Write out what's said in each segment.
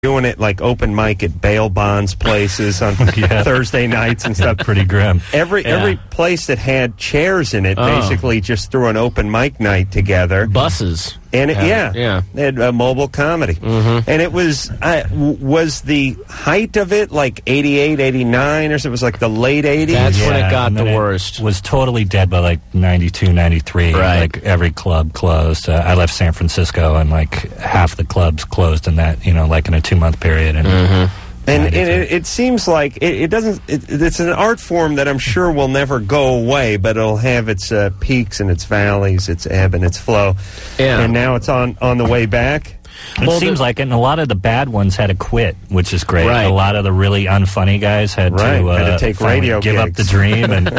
doing it like open mic at bail bonds places on Thursday nights and stuff. Pretty grim. Every place that had chairs in it basically just threw an open mic night together. Buses. And they had mobile comedy. And it was the height of it like 88, 89, or so? It was like the late 80s? That's when it got the worst. It was totally dead by like 92, 93. Right. Like every club closed. I left San Francisco and like half the clubs closed in that, like in a 2-month period. And it seems like it's an art form that I'm sure will never go away, but it'll have its peaks and its valleys, its ebb and its flow. Yeah. And now it's on the way back. It seems like it, and a lot of the bad ones had to quit, which is great. Right. A lot of the really unfunny guys had to take radio give gigs. up the dream and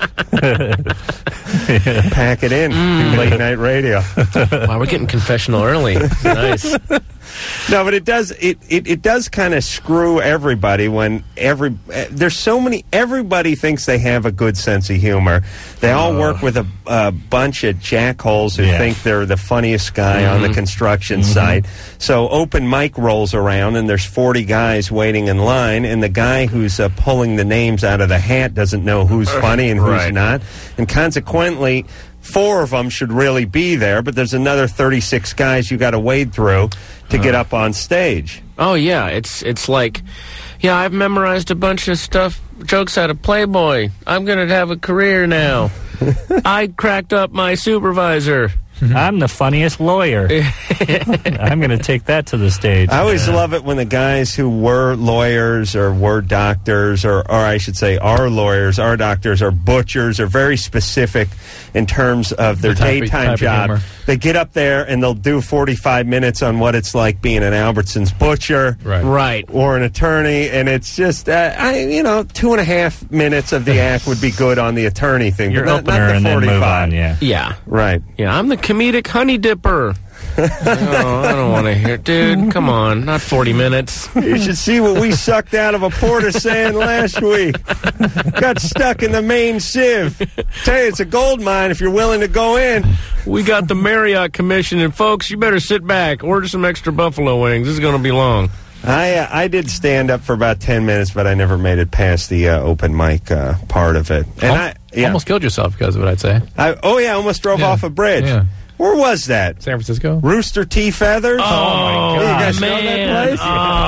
pack it in, do late night radio. Wow, we're getting confessional early. Nice. No, but it does kind of screw everybody when there's so many. Everybody thinks they have a good sense of humor. They all work with a bunch of jackholes who think they're the funniest guy on the construction site. So open mic rolls around and there's 40 guys waiting in line, and the guy who's pulling the names out of the hat doesn't know who's funny and who's not, and consequently 4 of them should really be there, but there's another 36 guys you got to wade through to get up on stage. Oh, yeah. It's like, I've memorized a bunch of jokes out of Playboy. I'm going to have a career now. I cracked up my supervisor. I'm the funniest lawyer. I'm going to take that to the stage. I always love it when the guys who were lawyers or were doctors, or I should say are lawyers, are doctors, or butchers, are very specific in terms of their daytime job. They get up there and they'll do 45 minutes on what it's like being an Albertsons butcher, right, or an attorney, and it's just 2.5 minutes of the act would be good on the attorney thing. Your not opener the and 45. then move on, yeah, right. Yeah, I'm the comedic honey dipper. I don't want to hear, dude. Come on, not 40 minutes. You should see what we sucked out of a porta sand last week. Got stuck in the main sieve. Tell you, it's a gold mine if you're willing to go in. We got the Marriott Commission, and folks, you better sit back. Order some extra buffalo wings. This is going to be long. I did stand up for about 10 minutes, but I never made it past the open mic part of it. And almost killed yourself because of it, I'd say. I almost drove off a bridge. Yeah. Where was that? San Francisco. Rooster T. Feathers? Oh, my God. You guys know that place?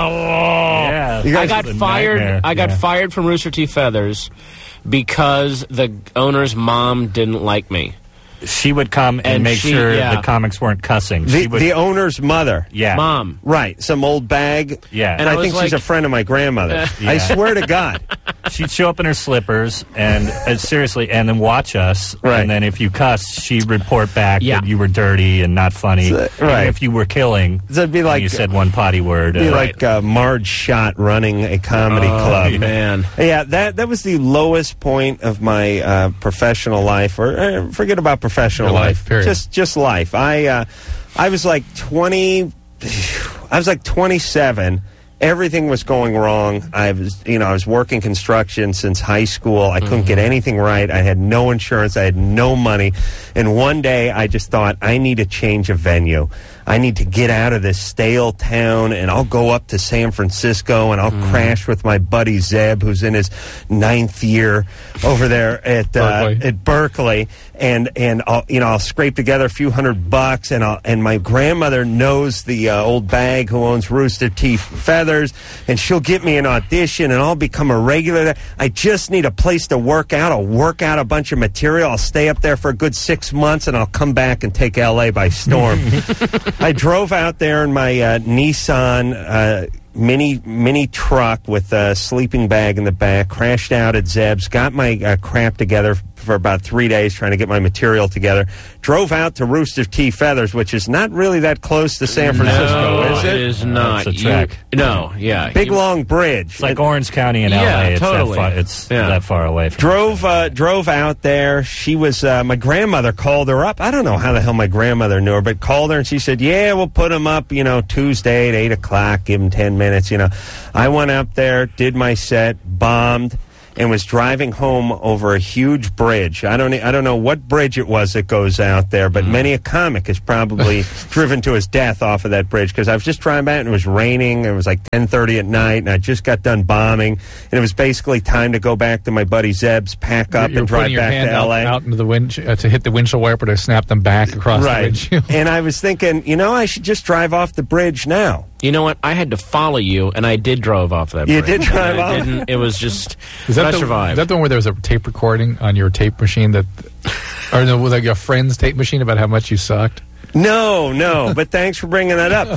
Yeah. You guys, I got fired. I got fired from Rooster T. Feathers because the owner's mom didn't like me. She would come and make sure the comics weren't cussing. The owner's mother. Yeah. Mom. Right. Some old bag. Yeah. And I think she's a friend of my grandmother. I swear to God. She'd show up in her slippers and seriously, and then watch us. Right. And then if you cussed, she'd report back that you were dirty and not funny. Right. And if you were killing, it'd be like you said one potty word. It'd be like Marge Schott running a comedy club. Man. Yeah, that was the lowest point of my professional life, or forget about professional life. Period. Just life. I was like 20. I was like 27. Everything was going wrong. I was working construction since high school. I couldn't get anything right. I had no insurance. I had no money. And one day I just thought, I need a change of venue. I need to get out of this stale town, and I'll go up to San Francisco, and I'll crash with my buddy Zeb, who's in his 9th year over there at Berkeley, and I'll scrape together a few $100, and my grandmother knows the old bag who owns Rooster T. Feathers, and she'll get me an audition, and I'll become a regular there. I just need a place to work out. I'll work out a bunch of material. I'll stay up there for a good 6 months, and I'll come back and take L.A. by storm. I drove out there in my Nissan mini truck with a sleeping bag in the back, crashed out at Zeb's, got my crap together for about 3 days trying to get my material together, drove out to Rooster T. Feathers, which is not really that close to San Francisco, is it? It is not. It's a trek. Big long bridge. It's like Orange County in L.A. It's totally. That far away from Drove out there. She was, my grandmother called her up. I don't know how the hell my grandmother knew her, but called her and she said, yeah, we'll put him up, Tuesday at 8 o'clock, give him 10 minutes, I went up there, did my set, bombed. and was driving home over a huge bridge. I don't know what bridge it was that goes out there, but many a comic has probably driven to his death off of that bridge, because I was just driving back and it was raining. It was like 10:30 at night, and I just got done bombing, and it was basically time to go back to my buddy Zeb's, pack up, and drive back to L.A. out into the wind to hit the windshield wiper to snap them back across the windshield. And I was thinking, I should just drive off the bridge now. You know what? I had to follow you, and I did drive off that bridge. You did drive off? I didn't. It was just... I survived. Is that the one where there was a tape recording on your tape machine or no, like your friend's tape machine about how much you sucked? No, but thanks for bringing that up.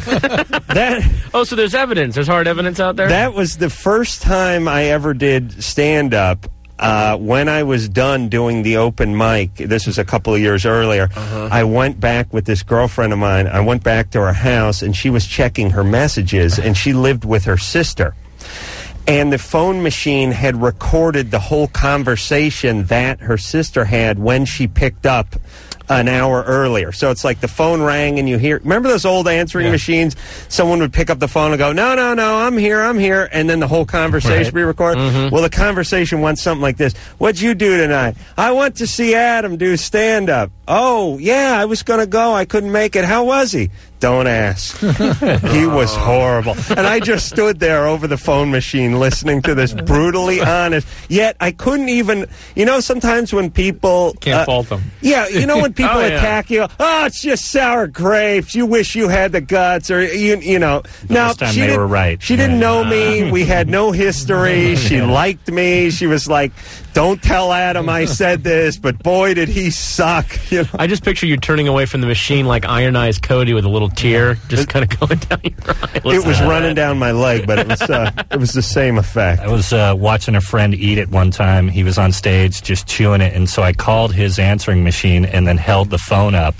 So there's evidence. There's hard evidence out there? That was the first time I ever did stand-up. When I was done doing the open mic, this was a couple of years earlier, I went back with this girlfriend of mine. I went back to her house, and she was checking her messages, and she lived with her sister. And the phone machine had recorded the whole conversation that her sister had when she picked up an hour earlier. So it's like the phone rang and you hear... Remember those old answering machines? Someone would pick up the phone and go, no, I'm here. And then the whole conversation be recorded. Well, the conversation went something like this. What'd you do tonight? I went to see Adam do stand-up. Oh, yeah, I was going to go. I couldn't make it. How was he? Don't ask. He was horrible. And I just stood there over the phone machine listening to this brutally honest. Yet I couldn't even... sometimes when people... Can't fault them. Yeah, when people attack you, it's just sour grapes. You wish you had the guts, or No, this time they were right. She didn't know me. We had no history. She liked me. She was like, "Don't tell Adam I said this," but boy, did he suck. I just picture you turning away from the machine like Iron Eyes Cody with a little tear just kind of going down your eye. It was running down my leg, but it was the same effect. I was watching a friend eat it one time. He was on stage just chewing it, and so I called his answering machine and then held the phone up.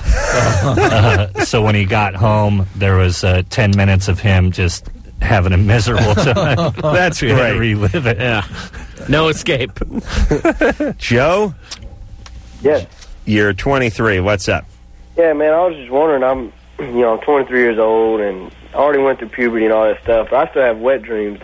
So when he got home, there was 10 minutes of him just having a miserable time. That's We had great. to relive it. Yeah. No escape. Joe? Yes. You're 23. What's up? Yeah, man, I was just wondering, I'm 23 years old, and I already went through puberty and all that stuff, but I still have wet dreams,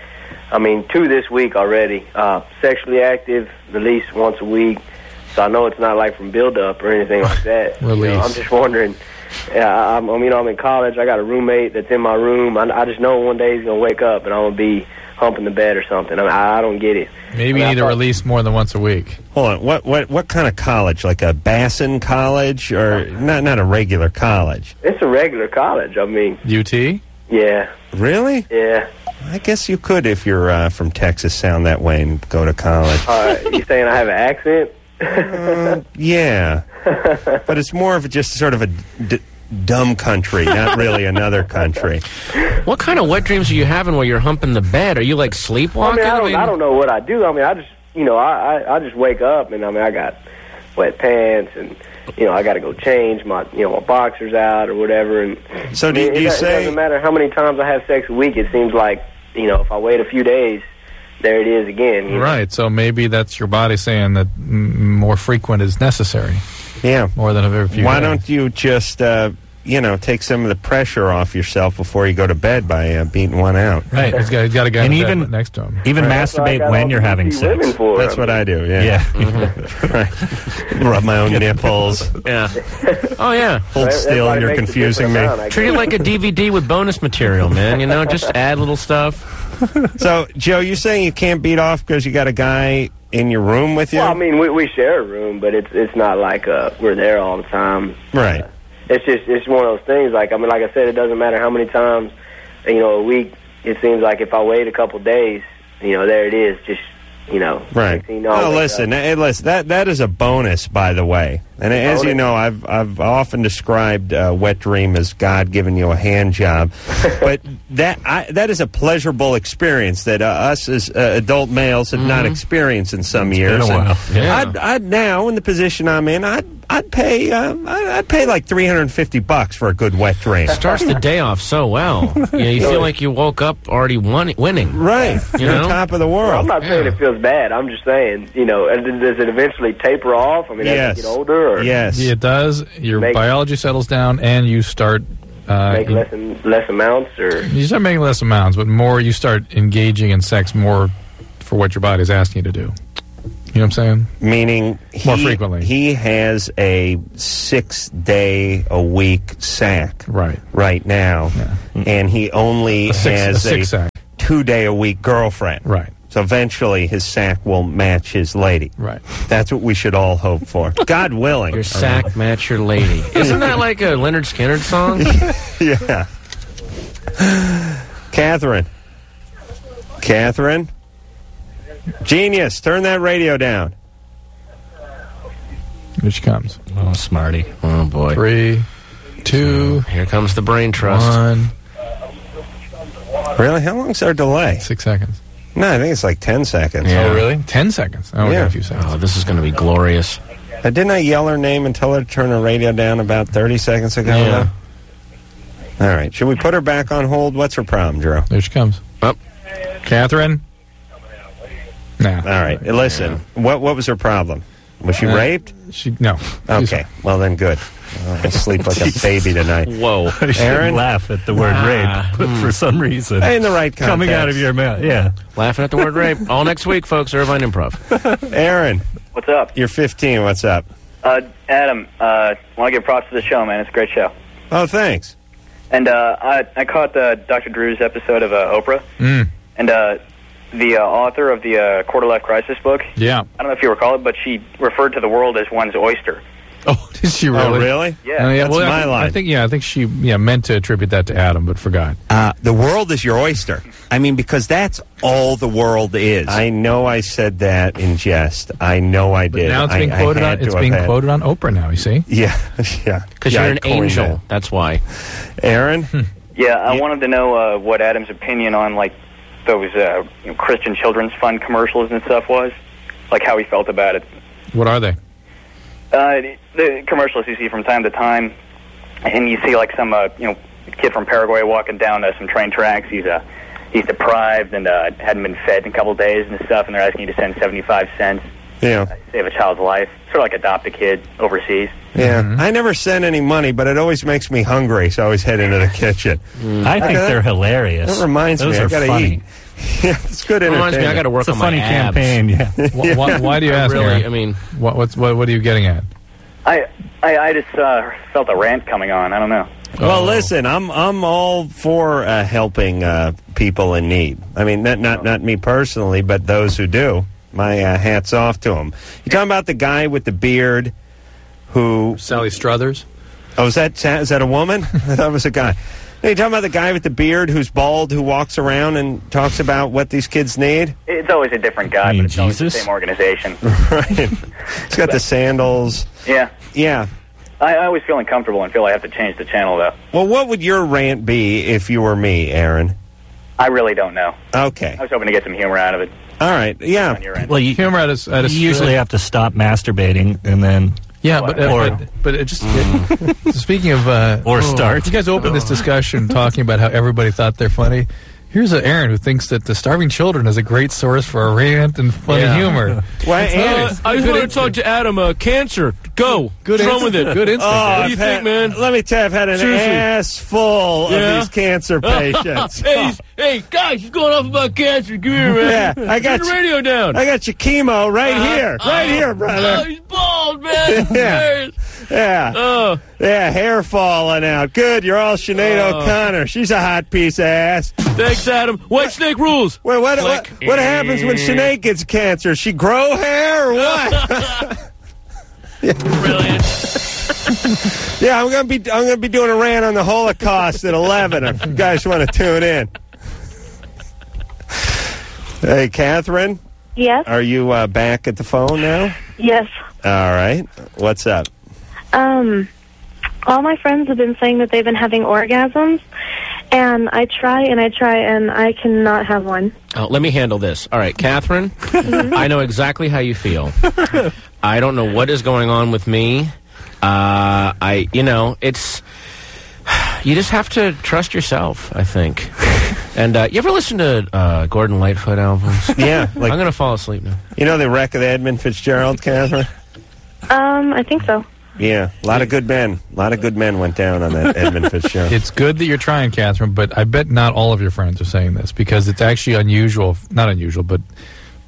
2 this week already. Sexually active, at least once a week, so I know it's not like from build-up or anything like that. Release. I'm just wondering, I'm in college, I got a roommate that's in my room, I just know one day he's going to wake up and I'm going to be humping the bed or something. I don't get it. Maybe you need to release more than once a week. Hold on. What kind of college? Like a Bassin college, or not a regular college? It's a regular college. UT? Yeah. Really? Yeah. I guess you could, if you're from Texas, sound that way and go to college. You saying I have an accent? Yeah. But it's more of just sort of a dumb country, not really another country. What kind of wet dreams are you having while you're humping the bed? Are you like sleepwalking? I don't know what I do. I just, I just wake up and I got wet pants and, I got to go change my boxers out or whatever. And so do you say... It doesn't matter how many times I have sex a week. It seems like, if I wait a few days, there it is again. Right, so maybe that's your body saying that more frequent is necessary. Yeah. More than every few Why days. don't you just, take some of the pressure off yourself before you go to bed by beating one out? Right, he's got a guy And in bed even- next to him. Even That's what I masturbate got when all you're these having women sex. for. That's what I do, yeah. Right. Rub my own nipples. Yeah. Oh, yeah. Hold still, Everybody you're makes a confusing different me. amount, I Treat it guess. like a DVD with bonus material, man. Just add little stuff. So, Joe, you saying you can't beat off because you got a guy in your room with you? Well, we share a room, but it's not like we're there all the time. Right. It's one of those things. Like I said, it doesn't matter how many times, a week. It seems like if I wait a couple days, there it is. Just Right. Listen, that is a bonus, by the way. And as you know, I've often described wet dream as God giving you a hand job, but that is a pleasurable experience that us as adult males have not experienced in some years. been a while. Yeah. I'd now, in the position I'm in, I'd pay like $350 for a good wet dream. Starts the day off so well. You feel like you woke up already winning. Right. You're on top of the world. I'm not saying it feels bad. I'm just saying, does it eventually taper off? As Yes. you get older, or Yes. Yeah, it does. Your Make- biology settles down, and you start... make less amounts, or You start making less amounts, but more you start engaging in sex more for what your body's asking you to do. You know what I'm saying? Meaning More frequently. He has a 6-day-a-week sack right now, and he only has a 2-day-a-week girlfriend. Right. So eventually his sack will match his lady. Right. That's what we should all hope for. God willing. Your sack match your lady. Isn't that like a Leonard Skinner song? Yeah. Catherine. Genius, turn that radio down. Here she comes. Oh, smarty. Oh, boy. 3, 2. Here comes the brain trust. 1. Really? How long's our delay? 6 seconds. No, I think it's like 10 seconds. Yeah. Oh, really? 10 seconds. Oh, we got a few seconds. Oh, this is going to be glorious. Didn't I yell her name and tell her to turn her radio down about 30 seconds ago? Yeah. All right. Should we put her back on hold? What's her problem, Drew? There she comes. Oh. Catherine? Nah. All right. Listen, what was her problem? Was she raped? No. Okay. Well, then good. I'll sleep like a baby tonight. Whoa. I should Aaron? laugh at the word rape, but for some reason. In the right context. Coming out of your mouth, yeah. Laughing at the word rape. All next week, folks, Irvine Improv. Aaron. What's up? You're 15. What's up? Adam, want to give props to the show, man. It's a great show. Oh, thanks. And I caught Dr. Drew's episode of Oprah. And the author of the Quarter Life Crisis book, Yeah. I don't know if you recall it, but she referred to the world as one's oyster. Oh, did she really? Oh, really? Yeah. Yeah, That's my line. I think she meant to attribute that to Adam, but forgot. The world is your oyster. I mean, because that's all the world is. I know I said that in jest. I know I did. Now it's being quoted on. It's being quoted on Oprah now. You see? Yeah, yeah. Because you're an angel. That's why. Aaron? Yeah, I wanted to know what Adam's opinion on, like, those Christian Children's Fund commercials and stuff was. Like, how he felt about it. What are they? The commercials you see from time to time, and you see, like, some kid from Paraguay walking down some train tracks. He's deprived and hadn't been fed in a couple of days and stuff, and they're asking you to send 75 cents. Yeah. Save a child's life. Sort of like adopt a kid overseas. Yeah. I never send any money, but it always makes me hungry, so I always head into the kitchen. I think they're hilarious. That reminds Those me, I are gotta funny. eat. Yeah, it's good entertainment. Reminds me, I got to work It's a on funny my abs. campaign, yeah. Why do you ask? Really, Aaron? I mean, what are you getting at? I just felt a rant coming on. I don't know. Well, listen, I'm all for helping people in need. I mean, not me personally, but those who do. My hat's off to them. You talking about the guy with the beard who... Sally Struthers? Oh, is that a woman? I thought it was a guy. No, you talking about the guy with the beard who's bald who walks around and talks about what these kids need? It's always a different guy, but it's always the same organization. Right. He's got the sandals. Yeah. Yeah. I always feel uncomfortable and feel I have to change the channel, though. Well, what would your rant be if you were me, Aaron? I really don't know. Okay. I was hoping to get some humor out of it. All right. Yeah. On your end. Well, you usually have to stop masturbating and then... Yeah, but it just speaking of start. You guys opened this discussion talking about how everybody thought they're funny. Here's a Aaron who thinks that the Starving Children is a great source for a rant and funny humor. Why, Aaron? I just want to talk to Adam. Cancer. Go. What's wrong with it? Good instinct. What do you think, man? Let me tell you, I've had an ass full of these cancer patients. Hey, guys, he's going off about cancer. Come here, man. Yeah, I got Turn the radio down. I got your chemo right here, brother. Oh, he's bald, man. Yeah. Yeah. Yeah, hair falling out. Good, you're all Sinead O'Connor. She's a hot piece of ass. Thanks, Adam. White Snake rules. Wait, what happens when Sinead gets cancer? She grow hair or what? Brilliant. Yeah, I'm gonna be doing a rant on the Holocaust at 11. If you guys want to tune in. Hey, Catherine. Yes. Are you back at the phone now? Yes. All right. What's up? All my friends have been saying that they've been having orgasms, and I try, and I cannot have one. Oh, let me handle this. All right, Catherine, I know exactly how you feel. I don't know what is going on with me. It's... You just have to trust yourself, I think. And you ever listen to Gordon Lightfoot albums? Yeah. I'm going to fall asleep now. You know the wreck of the Edmund Fitzgerald, Catherine? I think so. Yeah, a lot of good men. A lot of good men went down on that Edmund Fitzgerald. It's good that you're trying, Catherine, but I bet not all of your friends are saying this because it's actually unusual. Not unusual, but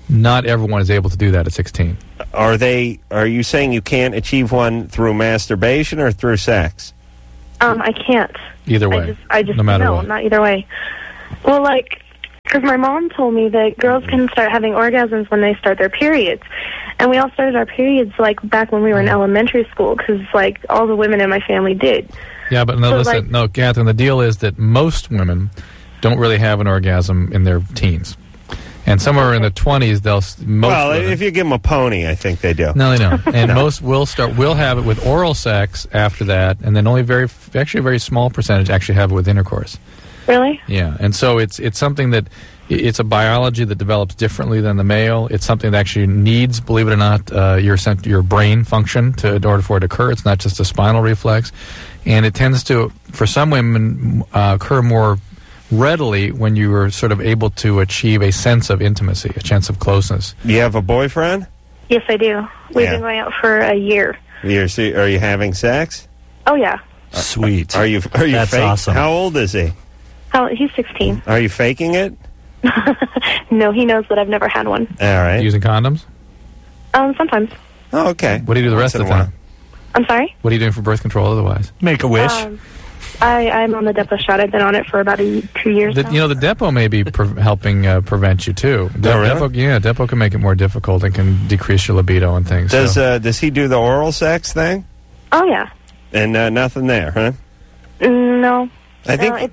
Not everyone is able to do that at 16. Are you saying you can't achieve one through masturbation or through sex? I can't. Either way. I just no matter no, what. not either way. Well, like, because my mom told me that girls can start having orgasms when they start their periods. And we all started our periods, like, back when we were in elementary school, because, like, all the women in my family did. Yeah, but no, So, listen. like- No, Catherine, the deal is that most women don't really have an orgasm in their teens. And somewhere in the 20s, Well, women- if you give them a pony, I think they do. No, they don't. And most will have it with oral sex after that, and then only a very small percentage actually have it with intercourse. Really? Yeah, and so it's something that it's a biology that develops differently than the male. It's something that actually needs, believe it or not, your brain function in order for it to occur. It's not just a spinal reflex, and it tends to, for some women, occur more readily when you are sort of able to achieve a sense of intimacy, a sense of closeness. You have a boyfriend? Yes, I do. We've Yeah. been going out for a year. Are you having sex? Oh, yeah. Sweet. Are you That's fake? awesome. How old is he? He's 16. Are you faking it? No, he knows that I've never had one. All right. Using condoms? Sometimes. Oh, okay. What do you do the rest of the Once in a time? I'm sorry? What are you doing for birth control otherwise? Make a wish. I'm on the Depo shot. I've been on it for about 2 years now. The Depo may be helping prevent you too. Really? Depo can make it more difficult and can decrease your libido and things. Does he do the oral sex thing? Oh, yeah. And nothing there, huh? No. I think,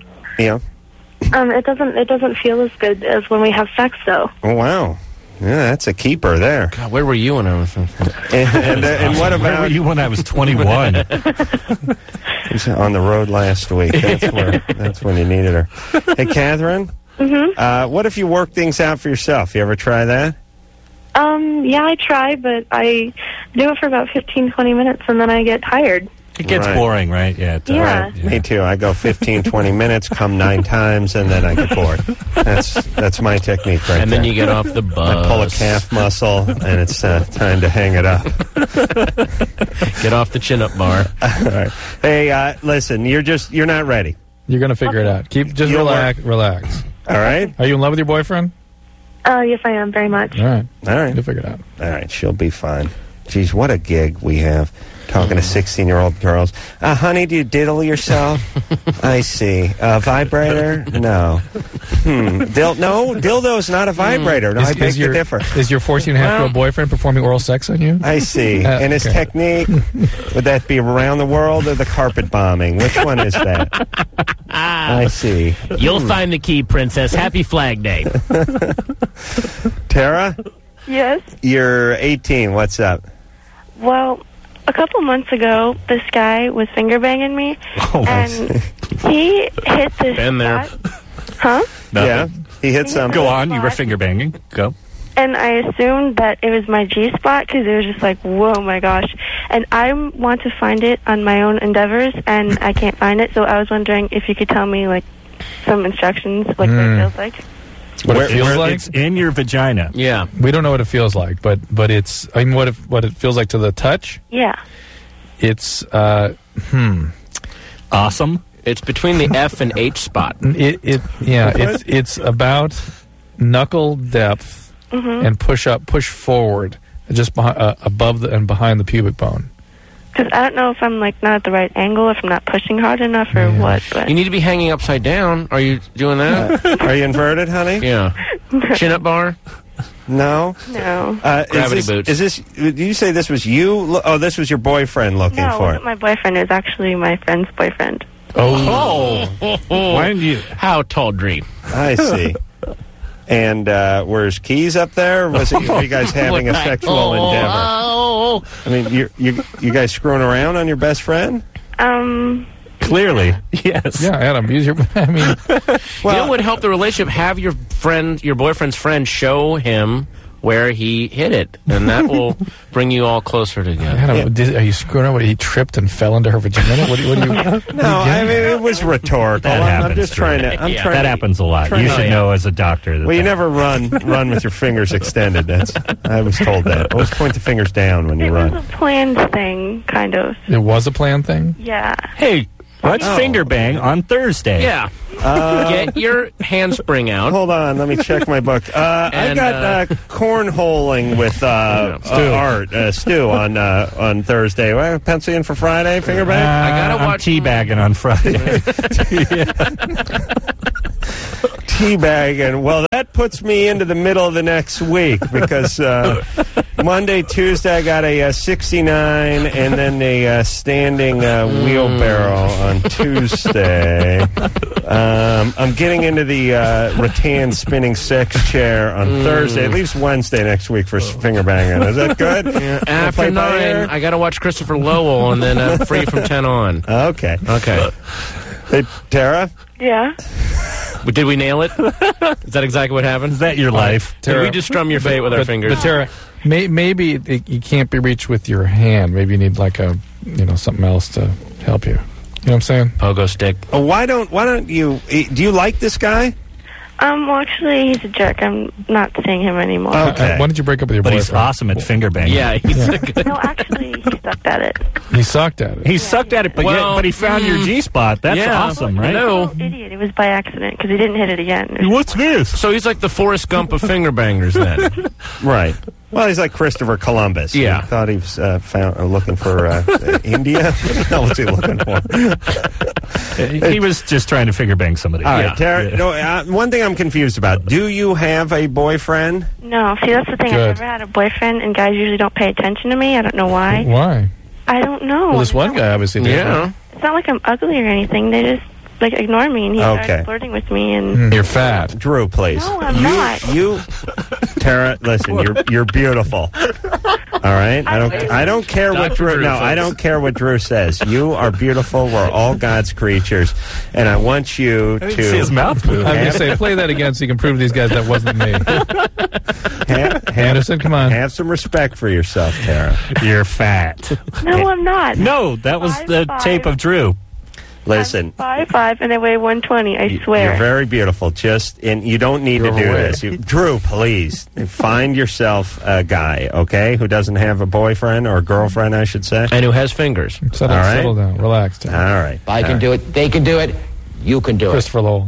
It doesn't feel as good as when we have sex, though. Oh, wow. Yeah, that's a keeper there. God, where were you when I was... And what Where were about you when I was 21? He's on the road last week? That's when you needed her. Hey, Catherine. Mm-hmm. What if you work things out for yourself? You ever try that? Yeah, I try, but I do it for about 15, 20 minutes, and then I get tired. It gets Right. boring, right? Yeah. It does. Yeah. Right. Me too. I go 15, 20 minutes, come 9 times, and then I get bored. That's my technique right And then there. you get off the bus. I pull a calf muscle, and it's time to hang it up. Get off the chin-up bar. All right. Hey, listen, you're not ready. You're going to figure it out. You'll Relax. All right? Are you in love with your boyfriend? Yes, I am, very much. All right. All right. You'll figure it out. All right, she'll be fine. Geez, what a gig we have. Talking to 16-year-old girls. Honey, do you diddle yourself? I see. Vibrator? No. Dildo's not a vibrator. No, I beg to differ. Is your 14-and-a-half-year-old boyfriend performing oral sex on you? I see. And his okay. technique, would that be around the world or the carpet bombing? Which one is that? I see. You'll find the key, Princess. Happy Flag Day. Tara, Yes. you're 18. What's up? Well, a couple months ago, this guy was finger banging me, and he hit this Been there. spot. Huh? Yeah, he hit some. Go on. You were finger banging. Go. And I assumed that it was my G-spot because it was just like, whoa, my gosh. And I want to find it on my own endeavors, and I can't find it. So I was wondering if you could tell me, like, some instructions, like what it feels like. What it feels like? It's in your vagina. Yeah. We don't know what it feels like, but it's. I mean, what it feels like to the touch. Yeah. It's Awesome. It's between the F and H spot. It's about knuckle depth and push forward, just above and behind the pubic bone. Because I don't know if I'm, like, not at the right angle, if I'm not pushing hard enough or what. But You need to be hanging upside down. Are you doing that? Are you inverted, honey? Yeah. Chin-up bar? No. no. Gravity boots. Is this? Did you say this was you? Oh, this was your boyfriend looking No, it for wasn't it. my boyfriend. It was actually my friend's boyfriend. Why didn't you? How tawdry. I see. And were his keys up there? Or were you guys having a sexual endeavor? Oh. I mean, you guys screwing around on your best friend? Clearly. Yes. Yeah, Adam, use your. I mean, You know what would help the relationship? Have your boyfriend's friend show him where he hit it, and that will bring you all closer together. Adam, are you screwing up? He tripped and fell into her vagina. What do you? No, I mean it was rhetorical. That I'm happens. just trying to. I'm Yeah. trying That to, happens a lot. trying You to- should know as a doctor. Well, you never run with your fingers extended. I was told that. Always point the fingers down when you It was run. a planned thing, kind of. It was a planned thing. Yeah. Hey, Let's finger bang on Thursday. Yeah. Get your handspring out. Hold on, let me check my book. I got cornholing with Stu on Thursday. Well, pencil in for Friday, finger bang? I gotta watch teabagging on Friday. Teabagging. Well, that puts me into the middle of the next week because Monday, Tuesday, I got a 69 and then a standing wheelbarrow on Tuesday. I'm getting into the rattan spinning sex chair on Thursday. It leaves Wednesday next week for finger banging. Is that good? Yeah, after 9, I got to watch Christopher Lowell, and then free from 10 on. Okay. Hey, Tara? Yeah. Did we nail it? Is that exactly what happened? Is that your life? Did we just strum your fate with our fingers? But Tara, maybe you can't be reached with your hand. Maybe you need like something else to help you. You know what I'm saying? Pogo stick. Oh, why don't you? Do you like this guy? Well, actually, he's a jerk. I'm not seeing him anymore. Okay. Why did you break up with your boyfriend? But he's awesome at finger banging. Yeah, he's a good. No, actually, he sucked at it. He sucked at it. He sucked at it, but he found your G-spot. That's awesome, right? No. Idiot. It was by accident because he didn't hit it again. What's this? So he's like the Forrest Gump of finger bangers then. Right. Well, he's like Christopher Columbus. Yeah. He thought he was looking for India. What the hell was he looking for? He was just trying to finger bang somebody. All right, Tara. No, one thing I'm confused about. Do you have a boyfriend? No. See, that's the thing. Good. I've never had a boyfriend, and guys usually don't pay attention to me. I don't know why. Why? I don't know. Well, this one guy obviously did. Yeah. It's not like I'm ugly or anything. They just ignore me, and he started flirting with me. And You're fat. Drew, please. No, I'm not. Tara, listen. You're beautiful. All right. I don't care what Drew. No, I don't care what Drew says. You are beautiful. We're all God's creatures, and I want you to see his mouth move. I'm going to say, play that again so you can prove to these guys that wasn't me. Anderson, come on. Have some respect for yourself, Tara. You're fat. No, I'm not. No, that was the 5'5". tape of Drew. Listen. I'm 5'5", and I weigh 120. I swear. You're very beautiful. And you don't need to do this. Drew, please find yourself a guy, okay, who doesn't have a boyfriend or a girlfriend, I should say, And who has fingers. Settle down. Relax. Tim. All right. If I can do it, they can do it. You can do it. Christopher Lowell.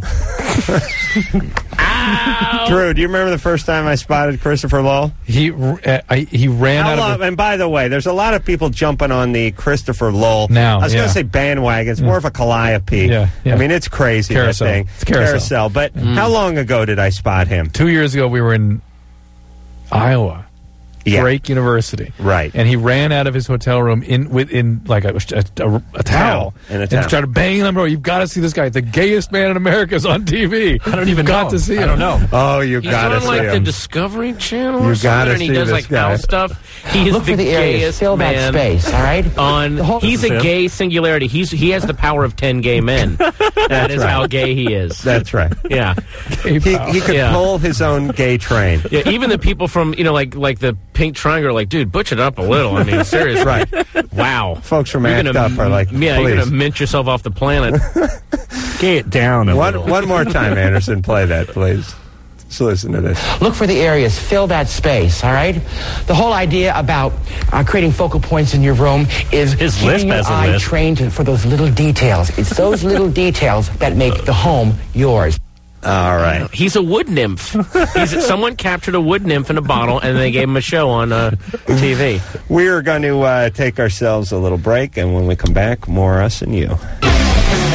Drew, do you remember the first time I spotted Christopher Lowell? He ran out of. And by the way, there's a lot of people jumping on the Christopher Lowell. Now, I was going to say bandwagon. It's more of a calliope. Yeah. I mean, it's crazy. Carousel. That thing. It's carousel. But how long ago did I spot him? 2 years ago, we were in Iowa. Yeah. Drake University. Right. And he ran out of his hotel room in like a towel. In a and towel. started banging on the door. You've got to see this guy. The gayest man in America is on TV. I don't even got know to see him. I don't know. Oh, you He's got to on see like the him. Discovery Channel You or gotta something, and he see does this like guy. house stuff. He is Look the for the areas. gayest Fill that man space, all right? on. He's a gay singularity. He has the power of 10 gay men. That is how gay he is. That's right. Yeah. He could pull his own gay train. Yeah, even the people from, like the Pink Triangle are like, dude, butch it up a little. I mean, seriously. Right. Wow. Folks from You're ACT UP are like, yeah, you're please. going to mint yourself off the planet. Gay it down a little. One more time, Anderson. Play that, please. Let's listen to this. Look for the areas. Fill that space, all right? The whole idea about creating focal points in your room is His keeping lisp your has a eye lisp. trained for those little details. It's those little details that make the home yours. All right. He's a wood nymph. Someone captured a wood nymph in a bottle, and they gave him a show on TV. We are going to take ourselves a little break, and when we come back, more us and you.